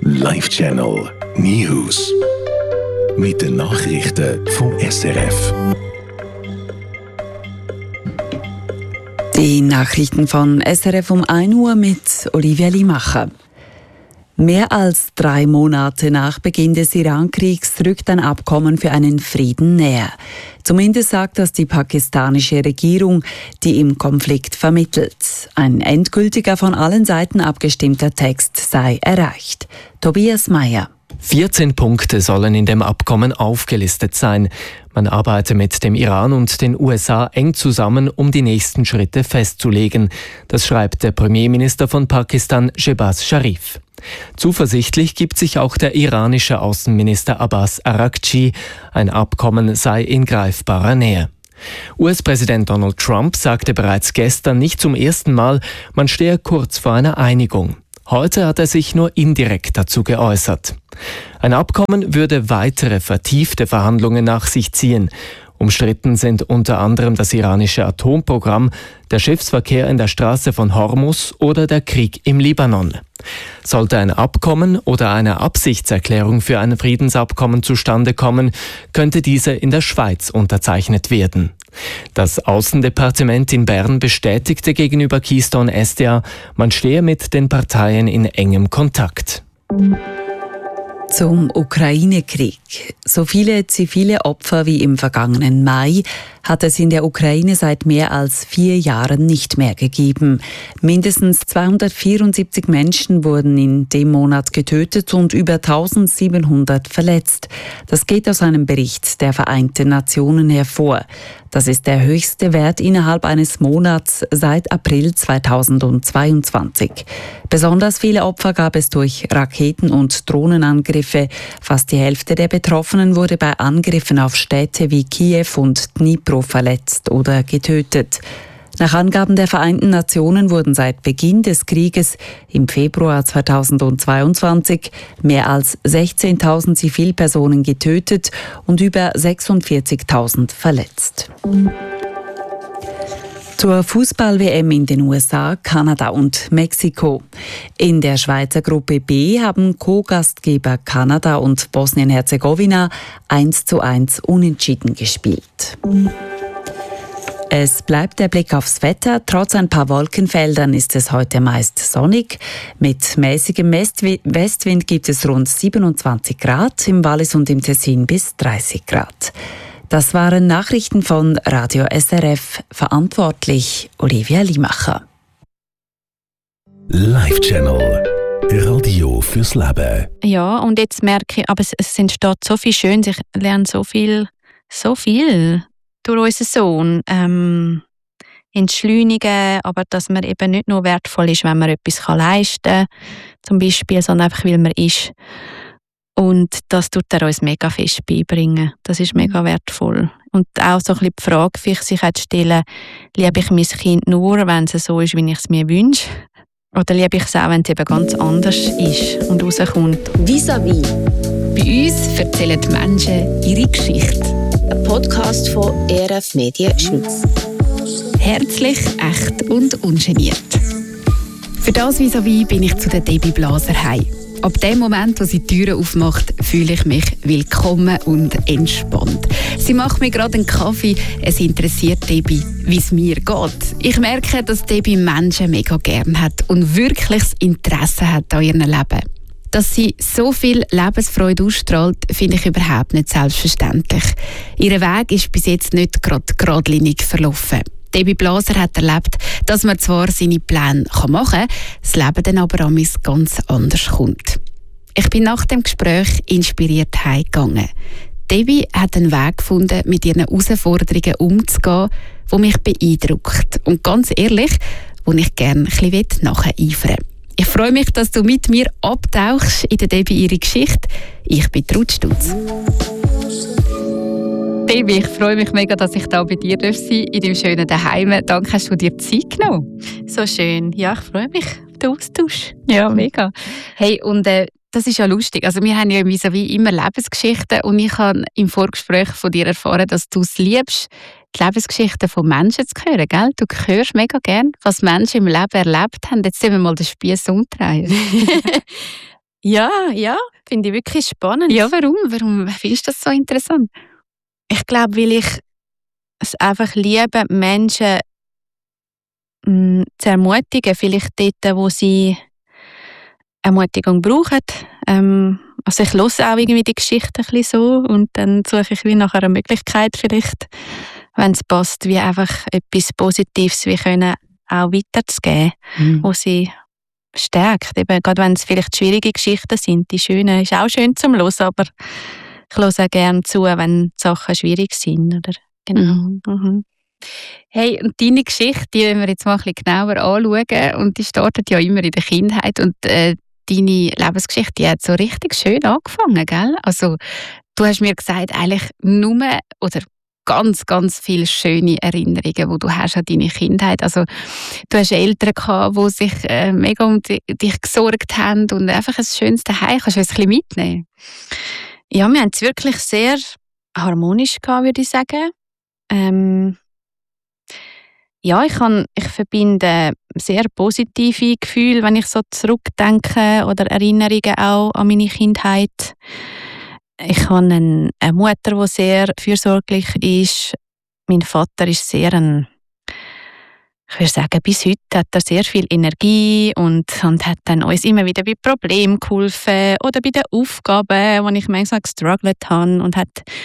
Live Channel News. Mit den Nachrichten vom SRF. Die Nachrichten von SRF um 1 Uhr mit Olivia Limacher. Mehr als 3 Monate nach Beginn des Iran-Kriegs rückt ein Abkommen für einen Frieden näher. Zumindest sagt das die pakistanische Regierung, die im Konflikt vermittelt. Ein endgültiger, von allen Seiten abgestimmter Text sei erreicht. Tobias Meyer. 14 Punkte sollen in dem Abkommen aufgelistet sein. Man arbeite mit dem Iran und den USA eng zusammen, um die nächsten Schritte festzulegen. Das schreibt der Premierminister von Pakistan, Shehbaz Sharif. Zuversichtlich gibt sich auch der iranische Außenminister Abbas Araghchi. Ein Abkommen sei in greifbarer Nähe. US-Präsident Donald Trump sagte bereits gestern nicht zum ersten Mal, man stehe kurz vor einer Einigung. Heute hat er sich nur indirekt dazu geäußert. Ein Abkommen würde weitere vertiefte Verhandlungen nach sich ziehen. Umstritten sind unter anderem das iranische Atomprogramm, der Schiffsverkehr in der Straße von Hormuz oder der Krieg im Libanon. Sollte ein Abkommen oder eine Absichtserklärung für ein Friedensabkommen zustande kommen, könnte diese in der Schweiz unterzeichnet werden. Das Außendepartement in Bern bestätigte gegenüber Keystone SDA, man stehe mit den Parteien in engem Kontakt. Zum Ukraine-Krieg. So viele zivile Opfer wie im vergangenen Mai hat es in der Ukraine seit mehr als 4 Jahren nicht mehr gegeben. Mindestens 274 Menschen wurden in dem Monat getötet und über 1700 verletzt. Das geht aus einem Bericht der Vereinten Nationen hervor. Das ist der höchste Wert innerhalb eines Monats seit April 2022. Besonders viele Opfer gab es durch Raketen- und Drohnenangriffe. Fast die Hälfte der Betroffenen wurde bei Angriffen auf Städte wie Kiew und Dnipro verletzt oder getötet. Nach Angaben der Vereinten Nationen wurden seit Beginn des Krieges im Februar 2022 mehr als 16.000 Zivilpersonen getötet und über 46.000 verletzt. Zur Fußball-WM in den USA, Kanada und Mexiko. In der Schweizer Gruppe B haben Co-Gastgeber Kanada und Bosnien-Herzegowina 1:1 unentschieden gespielt. Es bleibt der Blick aufs Wetter. Trotz ein paar Wolkenfeldern ist es heute meist sonnig. Mit mäßigem Westwind gibt es rund 27 Grad, im Wallis und im Tessin bis 30 Grad. Das waren Nachrichten von Radio SRF, verantwortlich Olivia Limacher. Live Channel Radio fürs Leben. Ja, und jetzt merke ich, aber es entsteht so viel Schönes. Ich lerne so viel durch unseren Sohn. Entschleunigen, aber dass man eben nicht nur wertvoll ist, wenn man etwas leisten kann, zum Beispiel, sondern einfach, weil man ist. Und das tut er uns mega fest beibringen. Das ist mega wertvoll. Und auch so ein bisschen die Frage für sich zu stellen, liebe ich mein Kind nur, wenn es so ist, wie ich es mir wünsche? Oder liebe ich es auch, wenn es eben ganz anders ist und rauskommt? Vis-à-vis. Bei uns erzählen die Menschen ihre Geschichte. Ein Podcast von ERF Medien Schweiz. Herzlich, echt und ungeniert. Für das Vis-à-vis bin ich zu der Debbie Blaser heim. Ab dem Moment, wo sie die Türen aufmacht, fühle ich mich willkommen und entspannt. Sie macht mir gerade einen Kaffee. Es interessiert Debbie, wie es mir geht. Ich merke, dass Debbie Menschen mega gern hat und wirkliches Interesse hat an ihrem Leben. Dass sie so viel Lebensfreude ausstrahlt, finde ich überhaupt nicht selbstverständlich. Ihr Weg ist bis jetzt nicht gerade geradlinig verlaufen. Debbie Blaser hat erlebt, dass man zwar seine Pläne machen kann, das Leben dann aber amigs ganz anders kommt. Ich bin nach dem Gespräch inspiriert heimgegangen. Debbie hat einen Weg gefunden, mit ihren Herausforderungen umzugehen, der mich beeindruckt. Und ganz ehrlich, wo ich gerne ein bisschen nacheifern will. Ich freue mich, dass du mit mir abtauchst in der Debbie ihre Geschichte. Ich bin Ruth Stutz. Debbie, ich freue mich mega, dass ich da bei dir sein darf, in deinem schönen Daheim. Danke, hast du dir Zeit genommen. So schön. Ja, ich freue mich auf den Austausch. Ja, mega. Hey, und das ist ja lustig. Also wir haben ja wie immer Lebensgeschichten und ich habe im Vorgespräch von dir erfahren, dass du es liebst, die Lebensgeschichten von Menschen zu hören, gell? Du hörst mega gern, was Menschen im Leben erlebt haben. Jetzt sehen wir mal den Spiess umdrehen. Ja, finde ich wirklich spannend. Ja, warum? Warum findest du das so interessant? Ich glaube, weil ich es einfach liebe, Menschen zu ermutigen, vielleicht dort, wo sie Ermutigung brauchen. Also ich höre auch irgendwie die Geschichte ein bisschen so und dann suche ich wie nach einer Möglichkeit vielleicht, wenn es passt, wie einfach etwas Positives wie können auch weiterzugeben, wo sie stärkt. Eben, gerade wenn es vielleicht schwierige Geschichten sind. Die schönen ist auch schön zum Hören, aber ich höre auch gerne zu, wenn Sachen schwierig sind. Oder? Genau. Mhm. Hey, und deine Geschichte, die wollen wir jetzt mal ein bisschen genauer anschauen. Und die startet ja immer in der Kindheit. Und deine Lebensgeschichte, die hat so richtig schön angefangen, gell? Also, du hast mir gesagt, eigentlich nur oder ganz, ganz viele schöne Erinnerungen, die du hast an deine Kindheit. Also, du hast Eltern gehabt, die sich mega um dich gesorgt haben und einfach ein schönes Zuhause. Kannst du uns ein bisschen mitnehmen? Ja, wir haben es wirklich sehr harmonisch gehabt, würde ich sagen. Ja, ich verbinde sehr positive Gefühle, wenn ich so zurückdenke oder Erinnerungen auch an meine Kindheit. Ich habe eine Mutter, die sehr fürsorglich ist. Mein Vater ist sehr ich würde sagen, bis heute hat er sehr viel Energie und hat dann uns immer wieder bei Problemen geholfen oder bei den Aufgaben, wo ich manchmal gestruggelt habe und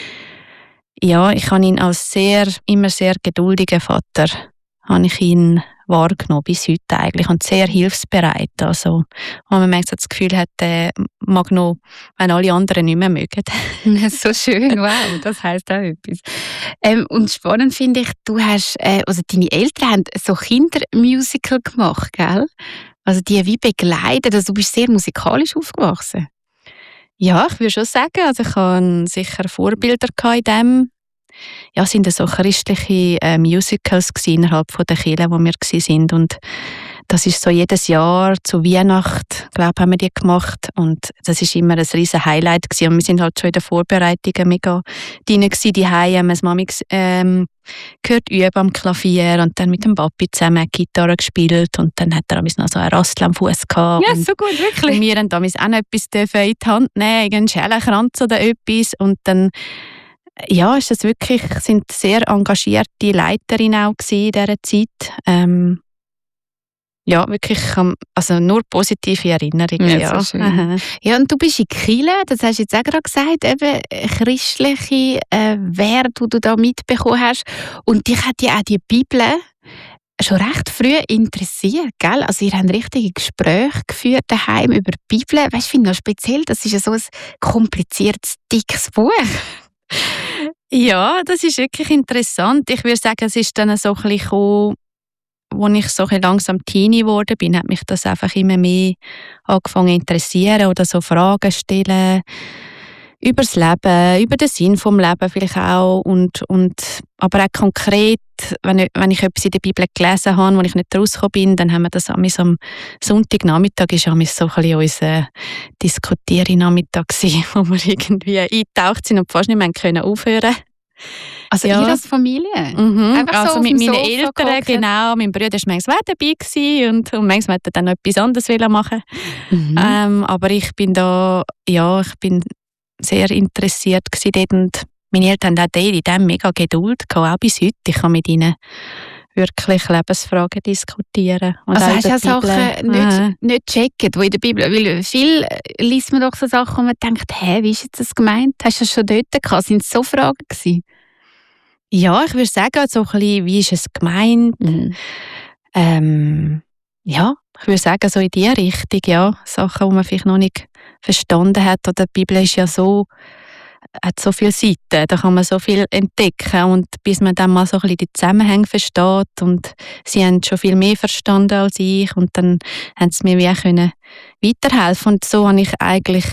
ich habe ihn als immer sehr geduldigen Vater habe ich ihn wahrgenommen, bis heute eigentlich, und sehr hilfsbereit. Also, wo man manchmal das Gefühl hat, mag noch, wenn alle anderen nicht mehr mögen. So schön, wow, das heisst auch etwas. Und spannend finde ich, du hast, also deine Eltern haben so Kindermusical gemacht, gell? Also die wie begleitet, also du bist sehr musikalisch aufgewachsen. Ja, ich würde schon sagen, also ich hatte sicher Vorbilder in dem. Ja, es waren so christliche Musicals innerhalb der Kirche, wo wir waren. Und das ist so jedes Jahr zu Weihnachten, glaube ich, haben wir die gemacht. Und das ist immer ein riesen Highlight gewesen. Und wir sind halt schon in den Vorbereitungen mega drin gewesen. Die haben meine Mami gehört üben am Klavier und dann mit dem Papi zusammen Gitarre gespielt. Und dann hat er noch so einen Rassel am Fuß gehabt. Ja, so gut, wirklich. Und wir haben damals auch noch etwas in die Hand nehmen, irgendeinen Schellenkranz oder etwas. Und dann ja, sind sehr engagierte Leiterinnen auch in dieser Zeit. Ja, wirklich, also nur positive Erinnerungen. Ja, so schön. Ja, und du bist in Kirche, das hast du jetzt auch gerade gesagt, eben christliche Werte, die du da mitbekommen hast. Und dich hat ja auch die Bibel schon recht früh interessiert, gell? Also ihr habt richtige Gespräche geführt daheim über die Bibel. Weißt du, ich finde noch speziell, das ist ja so ein kompliziertes, dickes Buch. Ja, das ist wirklich interessant. Ich würde sagen, es ist dann so ein bisschen gekommen, als ich so ein langsam Teenie geworden bin, hat mich das einfach immer mehr angefangen zu interessieren oder so Fragen stellen über das Leben, über den Sinn vom Leben vielleicht auch aber auch konkret, wenn ich etwas in der Bibel gelesen habe, wo ich nicht rausgekommen bin, dann haben wir das am Sonntagnachmittag ist so ein bisschen unser Diskutieren-Nachmittag gewesen, wo wir irgendwie eingetaucht sind und fast nicht mehr können aufhören. Also ihr als Familie? Einfach also so mit meinen Eltern, genau. Mein Bruder war manchmal auch dabei und manchmal wollte er dann noch etwas anderes machen. Aber ich bin sehr interessiert dort und meine Eltern haben auch in dem mega Geduld gehabt, auch bis heute. Ich kann mit ihnen wirklich Lebensfragen diskutieren. Und also hast du auch Sachen nicht gecheckt, die in der Bibel, weil viel liest man doch so Sachen und man denkt, wie ist jetzt das gemeint? Hast du das schon dort gehabt? Sind es so Fragen gewesen? Ja, ich würde sagen, so ein bisschen, wie ist es gemeint? Ja, ich würde sagen, so in die Richtung, ja. Sachen, die man vielleicht noch nicht verstanden hat. Oder die Bibel ist ja hat so viele Seiten, da kann man so viel entdecken. Und bis man dann mal so ein bisschen die Zusammenhänge versteht. Und sie haben schon viel mehr verstanden als ich. Und dann haben sie mir wie können weiterhelfen. Und so habe ich eigentlich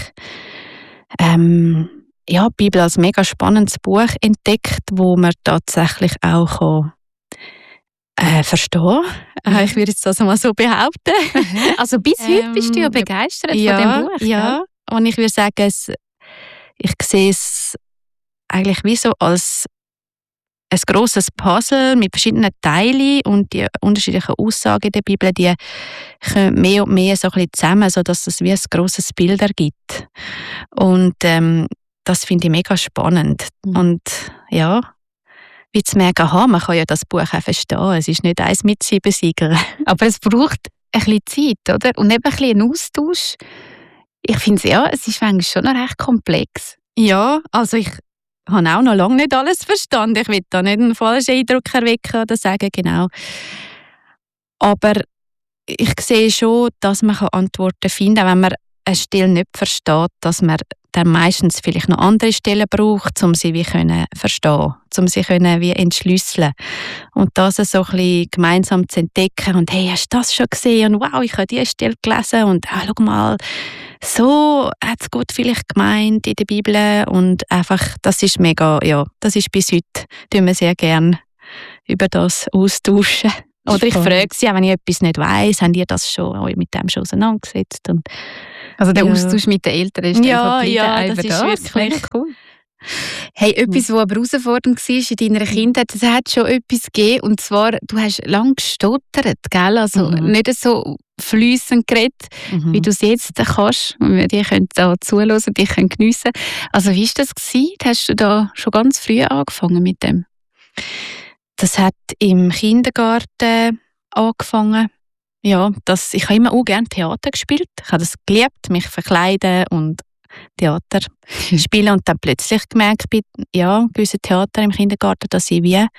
die Bibel als mega spannendes Buch entdeckt, wo man tatsächlich auch verstehen. Ich würde jetzt das mal so behaupten. Also bis heute bist du ja begeistert von dem Buch. Ja, und ich würde sagen, ich sehe es eigentlich wie so als ein grosses Puzzle mit verschiedenen Teilen und die unterschiedlichen Aussagen in der Bibel, die kommen mehr und mehr so ein bisschen zusammen, sodass es wie ein grosses Bild ergibt. Und das finde ich mega spannend. Und ja, wie zu merken, man kann ja das Buch auch verstehen. Es ist nicht eins mit 7 Siegeln. Aber es braucht ein bisschen Zeit, oder? Und eben ein bisschen einen Austausch. Ich finde es ist manchmal schon noch recht komplex. Ja, also ich habe auch noch lange nicht alles verstanden. Ich will da nicht einen falschen Eindruck erwecken oder sagen, genau. Aber ich sehe schon, dass man Antworten finden kann, wenn man eine Stelle nicht versteht, dass man dann meistens vielleicht noch andere Stellen braucht, um sie wie verstehen, um sie wie entschlüsseln. Und das so ein bisschen gemeinsam zu entdecken und hey, hast du das schon gesehen? Und wow, ich habe diese Stelle gelesen und schau mal, so hat es Gott vielleicht gemeint in der Bibel und einfach, das ist mega, ja, das ist bis heute, tun wir sehr gerne über das austauschen. Oder ich frage sie auch, wenn ich etwas nicht weiss, haben ihr das schon mit dem schon auseinandergesetzt? Und also der Austausch mit den Eltern ist ja, das ist wirklich cool. Hey, etwas, was aber herausfordernd war in deiner Kindheit, es hat schon etwas gegeben, und zwar, du hast lange gestottert, gell? Also nicht so fließend geredet, wie du es jetzt kannst. Die können da zuhören, die können geniessen. Also wie war das gewesen? Hast du da schon ganz früh angefangen mit dem? Das hat im Kindergarten angefangen. Ja, ich habe immer auch gerne Theater gespielt. Ich habe das geliebt, mich verkleiden und Theater spielen. Und dann plötzlich gemerkt bei gewissen Theater im Kindergarten, dass ich wie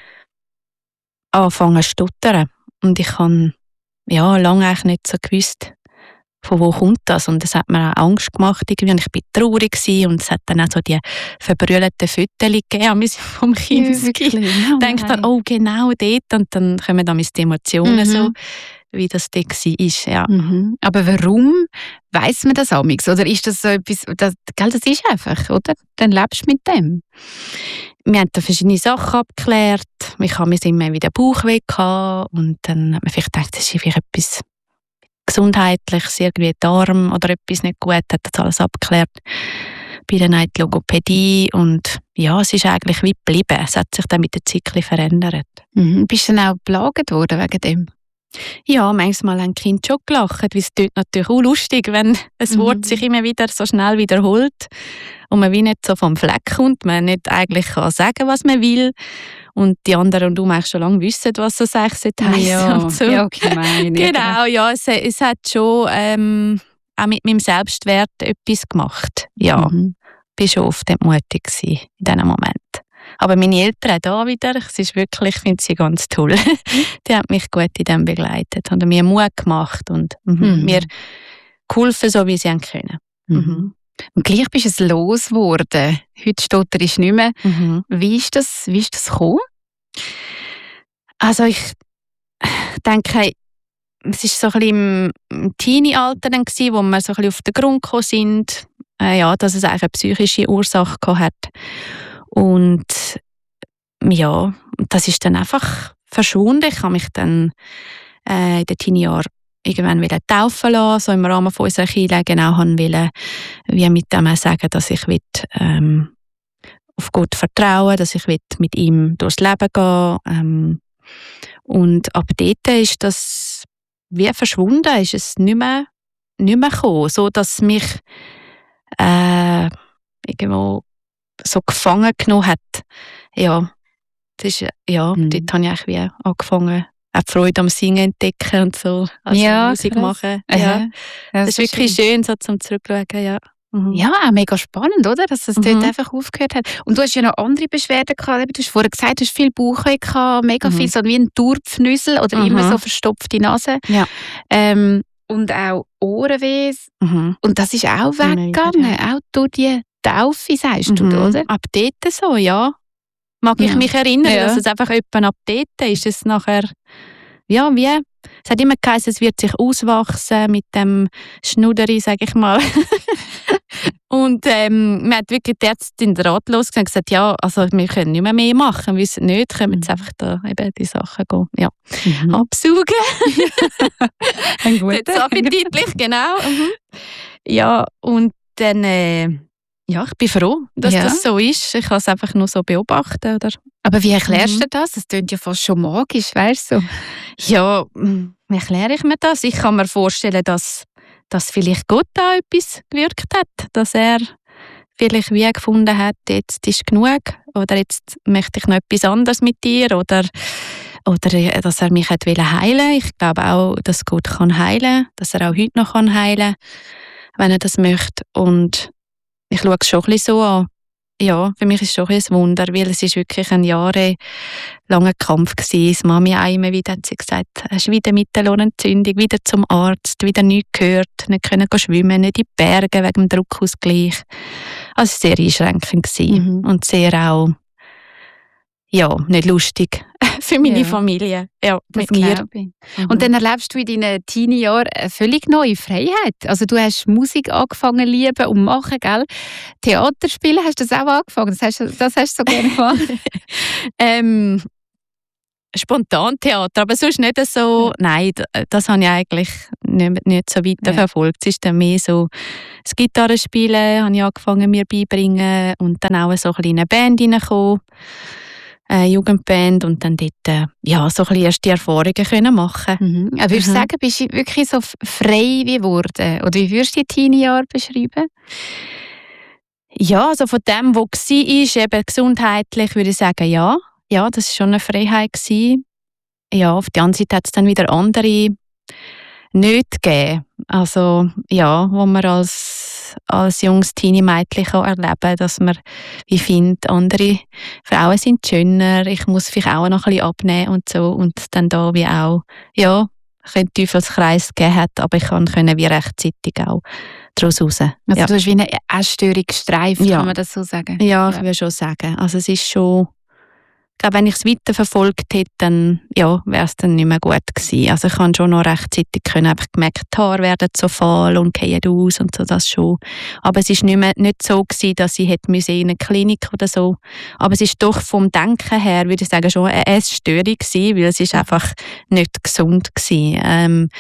anfange zu stottern. Und ich habe lange eigentlich nicht so gewusst, von wo kommt das. Und das hat mir auch Angst gemacht irgendwie. Und ich war traurig gewesen. Und es hat dann auch so die verbrüllten Fotos gegeben vom Kind. Ich denke dann, oh genau dort. Und dann kommen dann die Emotionen so, wie das da war. Ja. Aber warum weiss man das amigs? Oder ist das so etwas, das ist einfach, oder? Dann lebst du mit dem. Wir haben da verschiedene Sachen abgeklärt. Ich habe immer wieder Bauchweh gehabt. Und dann hat man vielleicht gedacht, das ist vielleicht etwas Gesundheitliches, irgendwie Darm oder etwas nicht gut, hat das alles abgeklärt. Bei der Neid Logopädie. Und ja, es ist eigentlich wie geblieben. Es hat sich dann mit der Zeit verändert. Bist du dann auch geplagt worden wegen dem? Ja, manchmal haben die Kinder schon gelacht, weil es tut natürlich auch lustig, wenn ein Wort sich immer wieder so schnell wiederholt und man wie nicht so vom Fleck kommt, man nicht eigentlich kann sagen, was man will und die anderen und du eigentlich schon lange wissen, was das eigentlich heisst. Ja, und so. Ja, okay, genau, ja, es hat schon auch mit meinem Selbstwert etwas gemacht. Ja, ich war schon oft entmutigt in diesem Moment. Aber meine Eltern auch da wieder, es ist wirklich, ich finde sie ganz toll. Die haben mich gut in dem begleitet, haben mir Mut gemacht und mir geholfen, so wie sie können. Und gleich bist du es losgeworden. Heute stotterst du nicht mehr. Wie ist das gekommen? Also ich denke, es war so ein bisschen im Teenie-Alter, wo wir so ein bisschen auf den Grund gekommen sind, dass es eigentlich eine psychische Ursache hat. Und ja, das ist dann einfach verschwunden. Ich habe mich dann in den Teenie-Jahren irgendwann taufen lassen, so im Rahmen von unserer Kirche, genau wollte wie mit dem sagen, dass ich auf Gott vertrauen, dass ich mit ihm durchs Leben gehen. Und ab dort ist das wie verschwunden, ist es nicht mehr gekommen, so dass mich irgendwo so gefangen genommen hat. Ja, das ist, dort habe ich eigentlich wie angefangen, auch die Freude am Singen entdecken und so, also Musik machen. Ja. Das ist wirklich schön, so zum Zurückschauen, ja. Ja, auch mega spannend, oder? Dass es dort einfach aufgehört hat. Und du hast ja noch andere Beschwerden gehabt. Du hast vorher gesagt, du hast viel Bauchweh gehabt, mega viel, so wie ein Turpfnüssel oder immer so verstopfte Nase. Ja. Und auch Ohrenweh. Und das ist auch weggegangen, auch durch die Taufe, sagst du, oder? Ab dort so, ja. Mag ich mich erinnern, dass es einfach etwa ab dort ist. Es nachher, es hat immer geheißen, es wird sich auswachsen mit dem Schnudderi, sage ich mal. Und man hat wirklich die Ärztin ratlos gesagt, ja, also wir können nicht mehr machen, wir wissen nicht, können jetzt einfach da eben die Sachen gehen, absaugen. Ein guter. Jetzt appetitlich, genau. Ja, und dann Ja, ich bin froh, dass das so ist. Ich kann es einfach nur so beobachten. Oder? Aber wie erklärst du das? Das klingt ja fast schon magisch, weißt du? Ja, wie erkläre ich mir das? Ich kann mir vorstellen, dass vielleicht Gott da etwas gewirkt hat. Dass er vielleicht wie gefunden hat, jetzt ist genug. Oder jetzt möchte ich noch etwas anderes mit dir. Oder dass er mich heilen wollte. Ich glaube auch, dass Gott kann heilen kann. Dass er auch heute noch heilen kann, wenn er das möchte. Und ich schaue es schon ein bisschen so an. Ja, für mich ist es schon ein Wunder, weil es ist wirklich ein jahrelanger Kampf gewesen. Das Mami auch immer wieder hat sie gesagt, hast du wieder Mittelohrentzündung, wieder zum Arzt, wieder nichts gehört, nicht können schwimmen, nicht in die Berge wegen dem Druckausgleich. Also sehr einschränkend gewesen. Und sehr auch, ja, nicht lustig für meine Familie. Ja, mit mir. Und dann erlebst du in deinen Teenie-Jahren eine völlig neue Freiheit. Also du hast Musik angefangen zu lieben und machen, gell? Theater spielen, hast du das auch angefangen? Das hast du so gerne gemacht? Spontan Theater, aber sonst nicht so. Nein, das habe ich eigentlich nicht so weiterverfolgt. Es ist dann mehr so das Gitarrespielen, habe ich angefangen mir beibringen und dann auch so ein eine Band reingekommen. Jugendband und dann dort so ein bisschen erste Erfahrungen können machen. Würdest du sagen, bist du wirklich so frei geworden? Oder wie würdest du die Teenie-Jahre beschreiben? Ja, also von dem, was war, eben gesundheitlich, würde ich sagen, ja. Ja, das war schon eine Freiheit gewesen. Ja, auf der anderen Seite hat es dann wieder andere nicht gegeben. Also, ja, wo man als junges Teenie-Mädchen erleben kann, dass man wie findet, andere Frauen sind schöner, ich muss vielleicht auch noch ein bisschen abnehmen und so. Und dann da wie auch, ja, ein Teufelskreis gegeben hat, aber ich konnte wie rechtzeitig auch daraus raus. Also du hast wie eine Essstörung gestreift, kann man das so sagen? Ja, ich würde schon sagen. Also es ist schon, ich glaube, wenn ich es weiterverfolgt hätte, dann wäre es dann nicht mehr gut gewesen. Also ich habe schon noch rechtzeitig einfach gemerkt, die Haare werden so fahl und fallen aus und so, das schon. Aber es war nicht so gewesen, dass ich hätte in eine Klinik oder so. Aber es ist doch vom Denken her, würde ich sagen, schon eine Essstörung gewesen, weil es ist einfach nicht gesund gewesen.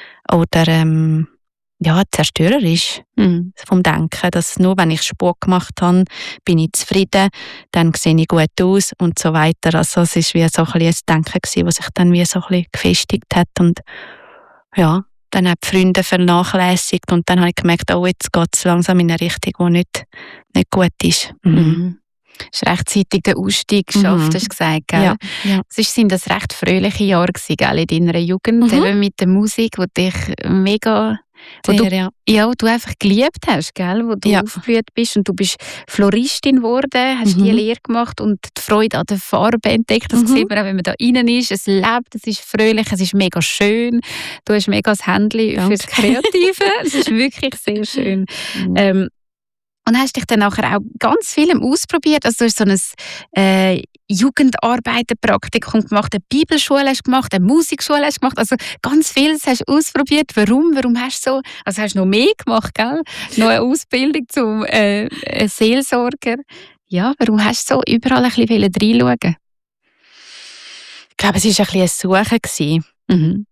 Zerstörerisch vom Denken, dass nur wenn ich Sport gemacht habe, bin ich zufrieden, dann sehe ich gut aus und so weiter. Also es ist wie so ein bisschen ein Denken gewesen, was sich dann wie so ein bisschen gefestigt hat und ja, dann habe ich die Freunde vernachlässigt und dann habe ich gemerkt, oh, jetzt geht es langsam in eine Richtung, die nicht gut ist. Hast rechtzeitig den Ausstieg geschafft, hast du gesagt, gell? Ja. Sonst sind das recht fröhliche Jahre gewesen, gell, in deiner Jugend, eben mit der Musik, die dich mega, wo du einfach geliebt hast, gell, wo du aufgeblüht bist und du bist Floristin geworden, hast die Lehre gemacht und die Freude an der Farbe entdeckt. Das sieht man auch, wenn man da innen ist. Es lebt, es ist fröhlich, es ist mega schön. Du hast mega das Händchen fürs Kreative. Es ist wirklich sehr schön. Und hast dich dann nachher auch ganz viel ausprobiert. Also du hast so ein Jugendarbeiterpraktikum gemacht, eine Bibelschule hast gemacht, eine Musikschule hast gemacht. Also ganz vieles hast du ausprobiert. Warum? Warum hast du so? Also hast du noch mehr gemacht, gell? Noch eine Ausbildung zum Seelsorger. Ja, warum hast du so überall ein bisschen reinschauen? Ich glaube, es war ein bisschen ein Suchen gewesen.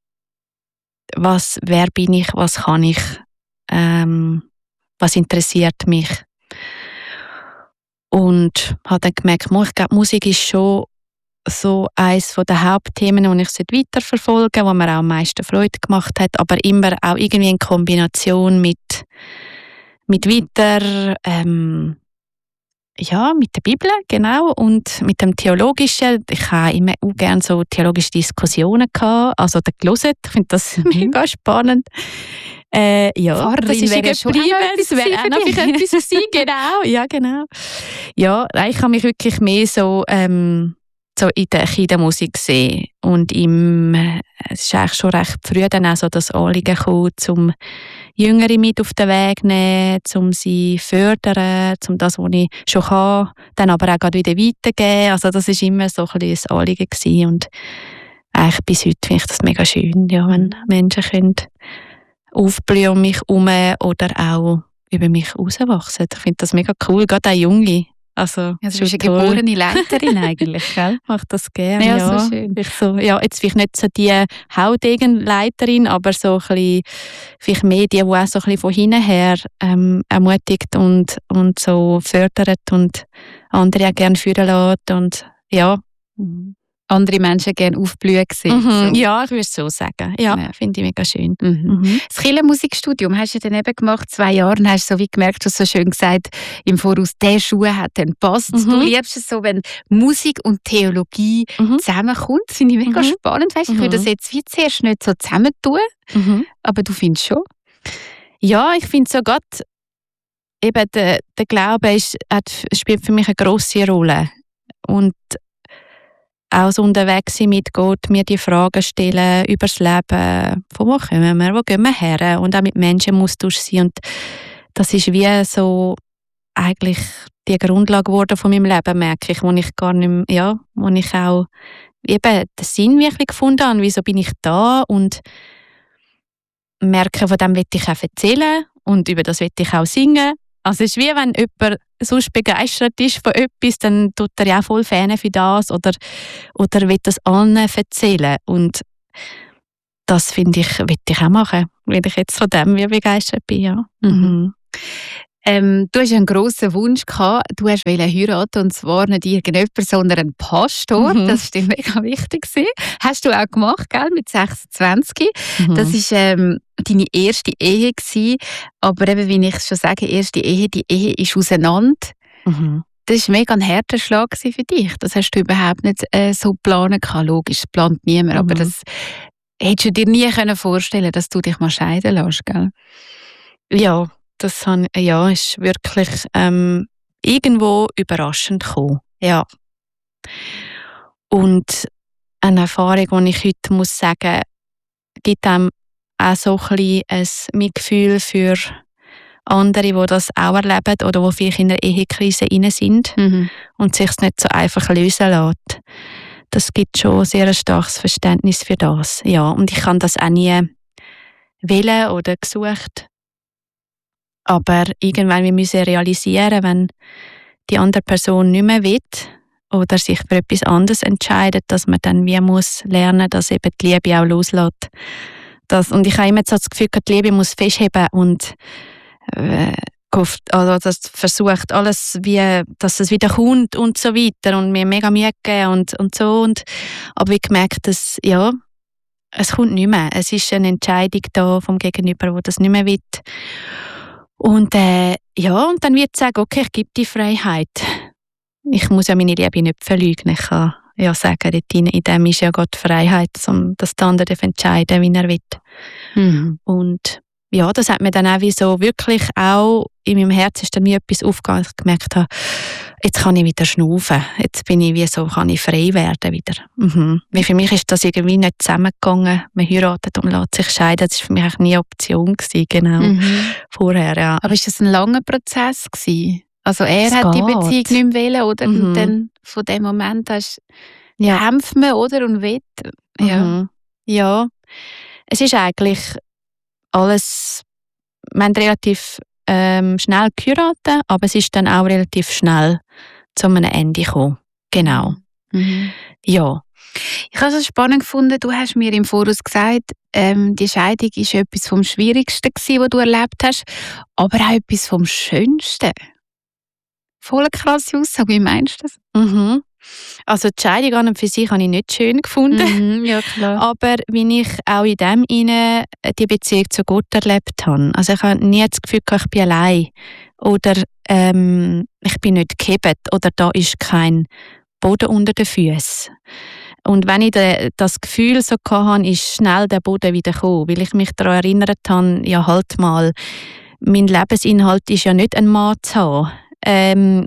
Wer bin ich? Was kann ich? Was interessiert mich? Und habe dann gemerkt, ich glaube, Musik ist schon so eines der Hauptthemen, die ich weiterverfolge, wo mir auch am meisten Freude gemacht hat, aber immer auch irgendwie in Kombination mit weiter, mit der Bibel, genau, und mit dem Theologischen. Ich habe immer auch gerne so theologische Diskussionen gehabt, also da gelesen. Ich finde das mega spannend. Pfarrerin das ist wäre schon das wäre auch noch etwas gewesen, genau. Ja, genau. Ja, ich habe mich wirklich mehr so in der Musik gesehen. Und es ist eigentlich schon recht früh dann auch so das Anliegen gekommen, um Jüngere mit auf den Weg zu nehmen, um sie zu fördern, um das, was ich schon kann, dann aber auch gerade wieder weiterzugeben. Also das war immer so ein bisschen ein Anliegen gewesen. Und eigentlich bis heute finde ich das mega schön, ja, wenn Menschen können aufblühen um mich herum oder auch über mich herauswachsen. Ich finde das mega cool, gerade auch Junge. Also, du bist eine geborene Leiterin eigentlich, gell? Ich mache das gerne, ja. So schön. Jetzt vielleicht nicht so die Haudegen-Leiterin, aber so ein bisschen, vielleicht Medien, die auch so ein bisschen von hinten her ermutigt und so fördert und andere auch gerne führen lässt und ja. Andere Menschen gerne aufblühen sehen. So. Ja, ich würde es so sagen. Ja. Finde ich mega schön. Das Kirchenmusikstudium hast du dann eben gemacht, 2 Jahre, und hast so wie gemerkt, du hast so schön gesagt, im Voraus, der Schuh hat dann passt. Du liebst es so, wenn Musik und Theologie zusammenkommt. Das finde ich mega spannend. Weißt, ich würde das jetzt wie zuerst nicht so zusammentun, aber du findest schon? Ja, ich finde so gerade, eben der Glaube spielt für mich eine grosse Rolle. Und auch so unterwegs sein mit Gott, mir die Fragen stellen über das Leben, von wo kommen wir, wo gehen wir her, und auch mit Menschen im Austausch sein. Und das ist wie so eigentlich die Grundlage geworden von meinem Leben, merke ich, wo ich gar nicht mehr, wo ich auch eben den Sinn wirklich gefunden habe, wieso bin ich da, und merke, von dem will ich auch erzählen und über das will ich auch singen. Also es ist wie wenn jemand sonst begeistert ist von etwas, dann tut er ja auch voll Fan für das oder will das allen erzählen. Und das finde ich, will ich auch machen, weil ich jetzt von dem wie begeistert bin. Ja. Du hast einen grossen Wunsch gehabt, du hast heiraten, und zwar nicht irgendjemand, sondern einen Pastor. Das war dir mega wichtig. Hast du auch gemacht, gell, mit 26. Das war deine erste Ehe gewesen. Aber eben, wie ich schon sage, die Ehe ist auseinander. Das war mega ein harter Schlag für dich. Das hast du überhaupt nicht so geplant. Logisch, das plant niemand. Aber das hättest du dir nie vorstellen können, dass du dich mal scheiden lässt, gell? Ja. Das ist wirklich irgendwo überraschend gekommen. Ja. Und eine Erfahrung, die ich heute muss sagen, gibt einem auch so ein bisschen ein Mitgefühl für andere, die das auch erleben oder die vielleicht in einer Ehekrise rein sind und sich es nicht so einfach lösen lässt. Das gibt schon sehr ein starkes Verständnis für das. Ja, und ich kann das auch nie wählen oder gesucht. Aber irgendwann müssen wir realisieren, wenn die andere Person nicht mehr will oder sich für etwas anderes entscheidet, dass man dann wie muss lernen, dass eben die Liebe auch loslässt. Und ich habe immer so das Gefühl, die Liebe muss festheben und das versucht alles, dass es wieder kommt und so weiter und mir mega Mühe gegeben und so. Aber ich gemerkt, dass es kommt nicht mehr. Es ist eine Entscheidung da vom Gegenüber, der das nicht mehr will. Und und dann wird sagen, okay, ich gebe die Freiheit. Ich muss ja meine Liebe nicht verleugnen. Ich kann ja sagen, in dem ist ja Gott Freiheit, um das der andere entscheiden, wie er will. Und ja, das hat mir dann auch wie so wirklich auch in meinem Herzen ist dann wie etwas aufgegangen, dass ich gemerkt habe, jetzt kann ich wieder schnaufen. Jetzt bin ich wie so, kann ich frei werden wieder. Weil für mich ist das irgendwie nicht zusammengegangen. Man heiratet und lässt sich scheiden. Das war für mich eigentlich nie eine Option gewesen, genau. Vorher, ja. Aber ist das ein langer Prozess gewesen? Also er hat die Beziehung nicht mehr wollen, oder? Und dann von dem Moment hast kämpft man, oder? Und will. Ja. Es ist eigentlich alles, wir haben relativ schnell geheiratet, aber es ist dann auch relativ schnell zu einem Ende gekommen. Genau. Ja. Ich habe es spannend gefunden, du hast mir im Voraus gesagt, die Scheidung war etwas vom Schwierigsten gewesen, was du erlebt hast, aber auch etwas vom Schönsten. Voll krasse Aussage, wie meinst du das? Also die Scheidung an und für sich habe ich nicht schön gefunden. Ja, klar. Aber wie ich auch in dem inne die Beziehung zu Gott erlebt habe. Also ich habe nie das Gefühl, ich bin allein oder ich bin nicht gehebt oder da ist kein Boden unter den Füßen. Und wenn ich das Gefühl so hatte, ist schnell der Boden wieder gekommen, weil ich mich daran erinnert habe, ja halt mal, mein Lebensinhalt ist ja nicht ein Mann zu haben.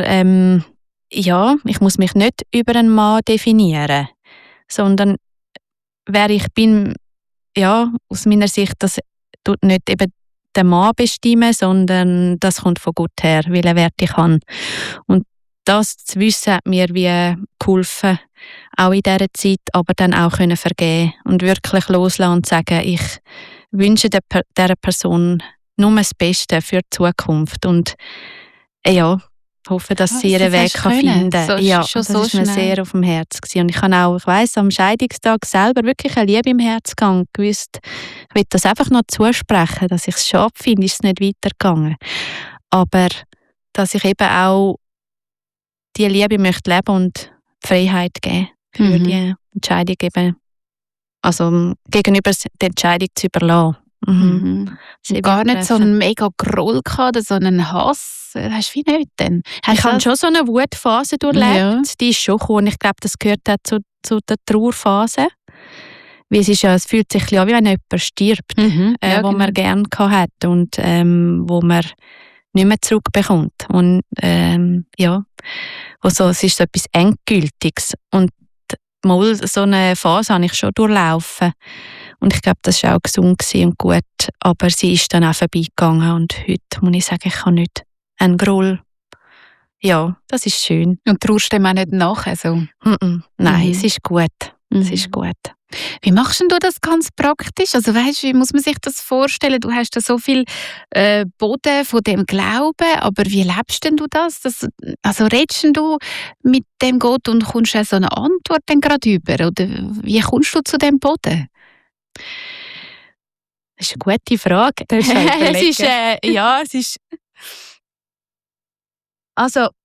Ich muss mich nicht über einen Mann definieren, sondern wer ich bin, aus meiner Sicht, das tut nicht eben den Mann bestimmen, sondern das kommt von Gott her, welchen Wert ich habe. Und das zu wissen, hat mir wie geholfen, auch in dieser Zeit, aber dann auch können vergeben und wirklich loslassen und sagen, ich wünsche dieser Person nur das Beste für die Zukunft. Und hoffe, dass sie ihren Weg finden kann. Das war mir sehr auf dem Herzen gewesen. Und ich weiss, am Scheidungstag selber wirklich eine Liebe im Herzen gegangen. Gewusst, ich will das einfach noch zusprechen, dass ich es schade finde, ist es nicht weitergegangen. Aber dass ich eben auch die Liebe möchte leben und Freiheit geben für die Entscheidung eben, also gegenüber der Entscheidung zu überlassen. Gar nicht so einen mega Groll gehabt oder so einen Hass, hast du wie nicht denn? Ich habe schon so eine Wutphase durchlebt, die ist schon gekommen. Ich glaube, das gehört auch zu der Trauerphase. Weil es fühlt sich an, wie wenn jemand stirbt, wo man gerne gehabt hat und wo man nicht mehr zurückbekommt. Und es ist so etwas Endgültiges. Und mal so eine Phase habe ich schon durchlaufen. Und ich glaube, das war auch gesund und gut. Aber sie ist dann auch vorbeigegangen. Und heute muss ich sagen, ich habe nicht einen Groll. Ja, das ist schön. Und traust dem auch nicht nach? Also? Nein, es ist gut. Es ist gut. Wie machst du das ganz praktisch? Also weißt, wie muss man sich das vorstellen? Du hast da so viel Boden von dem Glauben, aber wie lebst denn du das? Also redest du mit dem Gott und kommst du so eine Antwort dann gerade über? Oder wie kommst du zu dem Boden? Das ist eine gute Frage. Es ist also